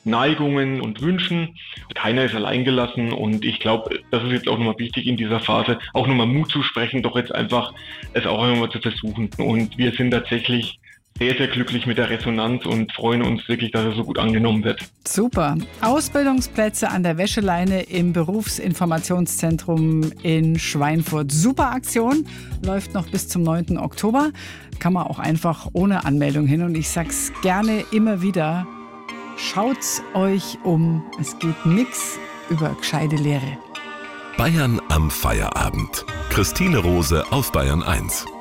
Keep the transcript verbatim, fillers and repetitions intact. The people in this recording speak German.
Neigungen und Wünschen. Keiner ist alleingelassen und ich glaube, das ist jetzt auch nochmal wichtig in dieser Phase, auch nochmal Mut zu sprechen, doch jetzt einfach es auch einmal zu versuchen. Und wir sind tatsächlich sehr, sehr glücklich mit der Resonanz und freuen uns wirklich, dass es so gut angenommen wird. Super. Ausbildungsplätze an der Wäscheleine im Berufsinformationszentrum in Schweinfurt. Super Aktion, läuft noch bis zum neunten Oktober. Kann man auch einfach ohne Anmeldung hin. Und ich sag's gerne immer wieder, schaut's euch um. Es geht nix über gescheite Lehre. Bayern am Feierabend. Christine Rose auf Bayern eins.